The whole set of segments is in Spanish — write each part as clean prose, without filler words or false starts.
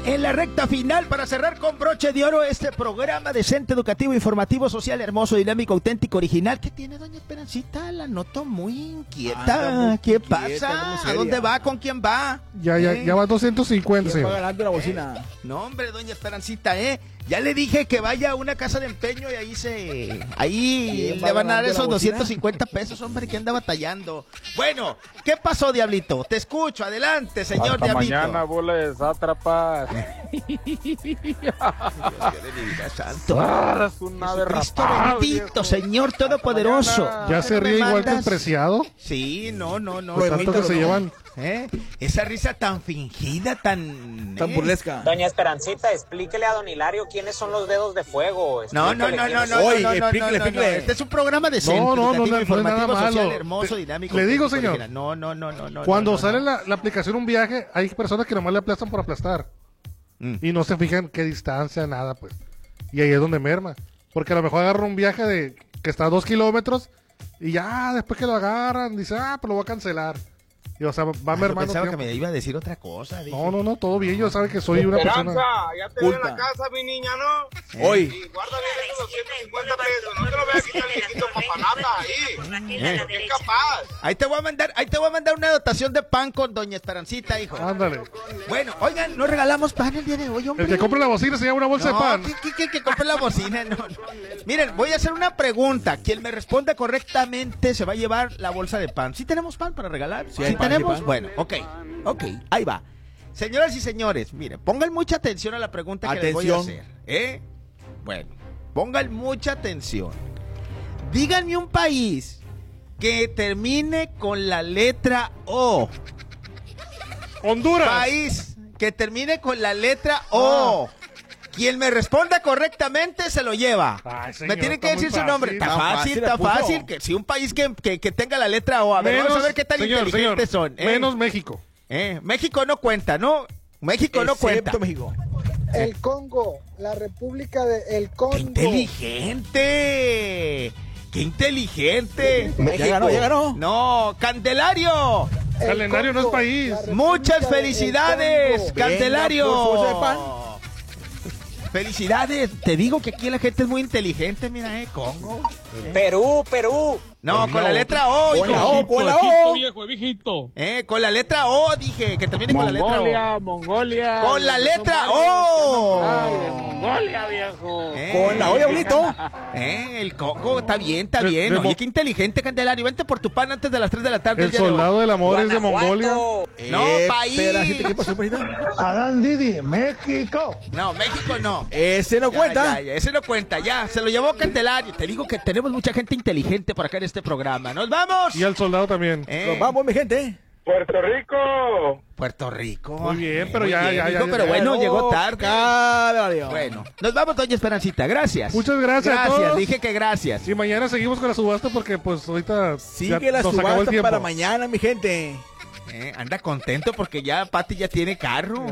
en la recta final para cerrar con broche de oro este programa decente, educativo, informativo, social, hermoso, dinámico, auténtico, original. ¿Qué tiene doña Esperancita? La noto muy inquieta. ¿Qué pasa? ¿A dónde va? ¿Con quién va? Ya va 250, señor. Va ganando la bocina. No, hombre, doña Esperancita, ya le dije que vaya a una casa de empeño y ahí le van a dar esos 250 pesos, hombre, que anda batallando. Bueno, ¿qué pasó, Diablito? Te escucho, adelante, señor Hasta Diablito. mañana, bola de sátrapas. Santo. Es una Cristo derrapada, bendito, viejo. Señor Todopoderoso. ¿Ya se ríe igual que el preciado? Sí, no. Por tanto que se llevan. Esa risa tan fingida, tan burlesca. Doña Esperancita, explíquele a don Hilario quiénes son los dedos de fuego. No. Explíquele. Este es un programa decente, No es informativo, nada malo. social, hermoso, dinámico. Le digo, auténtico, señor. original. No. Cuando sale la aplicación un viaje, hay personas que nomás le aplastan por aplastar. Y no se fijan qué distancia, nada, pues. Y ahí es donde merma. Porque a lo mejor agarra un viaje que está a 2 kilómetros y ya después que lo agarran, dice, pues lo voy a cancelar. Y o sea, va mermando. Pensaba tiempo. que me iba a decir otra cosa. Dije. No, todo bien. Yo sabe que soy una persona. Esperanza, ya te vi en la casa, mi niña, ¿no? Hoy. Y guarda bien esos 250 pesos. No te lo veas quitar el viejito papanata ahí. ¿Qué capaz? Ahí te voy a mandar una dotación de pan con doña Esperancita, hijo. Ándale. Bueno, oigan, no regalamos pan el día de hoy, hombre. El que compre la bocina se lleva una bolsa de pan. Que compre la bocina, no. Miren, voy a hacer una pregunta. Quien me responda correctamente se va a llevar la bolsa de pan. ¿Sí tenemos pan para regalar? Sí, hay pan, tenemos. sí, pan. Bueno, ok, ahí va. Señoras y señores, miren, pongan mucha atención a la pregunta que les voy a hacer. Bueno, pongan mucha atención. Díganme un país que termine con la letra O. Honduras. País que termine con la letra O. Quien me responda correctamente se lo lleva. Ay, señor, me tiene que está muy decir su nombre. fácil. Está fácil. Que si un país que tenga la letra O. A ver, vamos a ver qué tan inteligentes son. Menos México. México no cuenta, ¿no? México no cuenta. México. El Congo, la República del Congo. ¡Qué inteligente! ¡Qué inteligente! Ya ganó. No, Candelario. Calendario no es país. Muchas felicidades, Candelario. Venga, por bolsa de pan. Felicidades. Te digo que aquí la gente es muy inteligente, mira, Congo. Perú. No, con la letra O. Con la O, con la Viejito, O. viejo, viejito. Con la letra O, dije, que termine con la letra O. Mongolia. Con la letra O. Mongolia, viejo. Con la O, diablito. El Congo, está bien. De Oye, qué inteligente, Candelario. Vente por tu pan antes de las 3 de la tarde. El soldado del amor es de Mongolia. No, país. ¿Qué pasó, Perita? Adán Didi, México. No, México no. Ese no cuenta. Ya, ese no cuenta, ya. Se lo llevó Candelario. Te digo que tenemos mucha gente inteligente por acá en este programa. ¡Nos vamos! Y al soldado también. Nos vamos, mi gente. Puerto Rico. Puerto Rico. Muy bien, pero Muy ya. Pero bueno, llegó tarde. Candelario. Bueno, nos vamos, doña Esperancita. Gracias. Muchas gracias a Gracias, todos. dije que gracias. Y mañana seguimos con la subasta porque pues ahorita Sigue la nos acabó el subasta tiempo. para mañana, mi gente. Anda contento porque ya Pati ya tiene carro.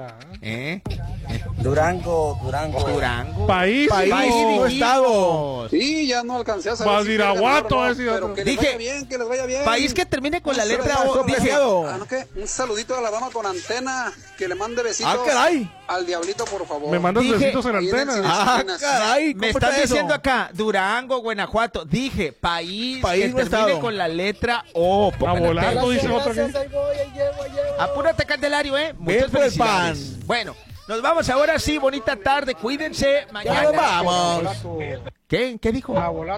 Durango. País. País no dijimos. estado. Sí, ya no alcancé a saber. Badiraguato, si ese pero otro. que les Dije, vaya bien, que les vaya bien. País que termine con la Un letra saludo, O. Dije, Preciado. ¿no qué? Un saludito a la dama con antena, que le mande besitos Caray. al diablito, por favor. Me mandas Dije- besitos en Ahí en el antena. cine. Caray. me ¿cómo están está eso? diciendo acá, Durango, Guanajuato. Dije, país no que termine estado. con la letra O. Pongan volando, atención. dice otro aquí. Ahí voy, ahí llego. Apúrate, Candelario, Muchas por el felicidades. pan. Bueno, nos vamos ahora sí. Bonita tarde. Cuídense. Ya Mañana. nos vamos. ¿Qué dijo?